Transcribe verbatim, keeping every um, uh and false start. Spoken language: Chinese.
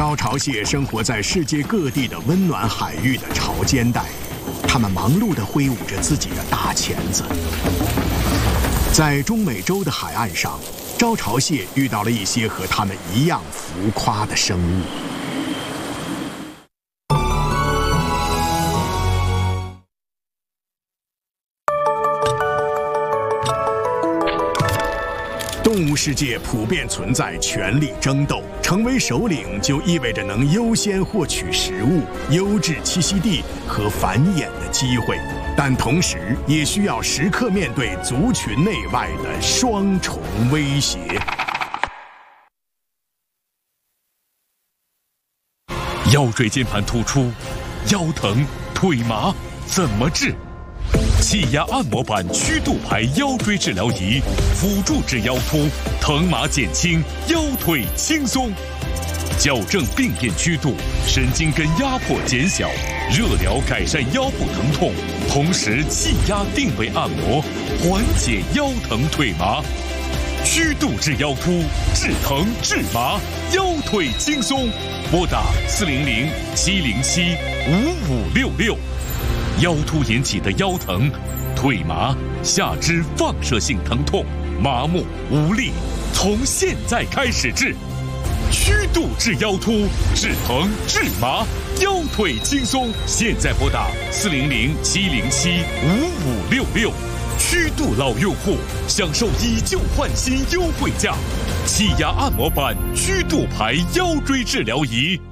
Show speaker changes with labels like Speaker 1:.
Speaker 1: 招潮蟹生活在世界各地的温暖海域的潮间带，它们忙碌地挥舞着自己的大钳子。在中美洲的海岸上，招潮蟹遇到了一些和它们一样浮夸的生物。动物世界普遍存在权力争斗，成为首领就意味着能优先获取食物、优质栖息地和繁衍的机会，但同时也需要时刻面对族群内外的双重威胁。
Speaker 2: 腰椎间盘突出、腰疼、腿麻，怎么治？气压按摩板曲度牌腰椎治疗仪，辅助治腰突，疼麻减轻，腰腿轻松，矫正病变曲度，神经根压迫减小，热疗改善腰部疼痛，同时气压定位按摩，缓解腰疼腿麻。曲度治腰突，治疼治麻，腰腿轻松。拨打四零零七零七五五六六。腰突引起的腰疼、腿麻、下肢放射性疼痛、麻木、无力，从现在开始治。曲度治腰突，治疼治麻，腰腿轻松。现在拨打四零零七零七五五六六。曲度老用户享受以旧换新优惠价，气压按摩板曲度牌腰椎治疗仪。